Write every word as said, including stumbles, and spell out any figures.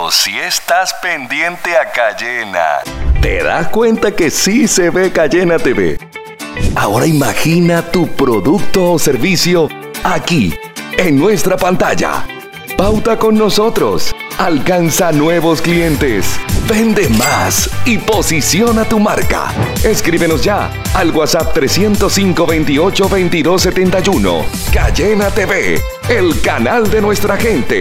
Pero si estás pendiente a Cayena, ¿te das cuenta que sí se ve Cayena T V? Ahora imagina tu producto o servicio aquí, en nuestra pantalla. Pauta con nosotros. Alcanza nuevos clientes. Vende más y posiciona tu marca. Escríbenos ya al WhatsApp trescientos cinco, veintiocho, veintidós setenta y uno. Cayena T V, el canal de nuestra gente.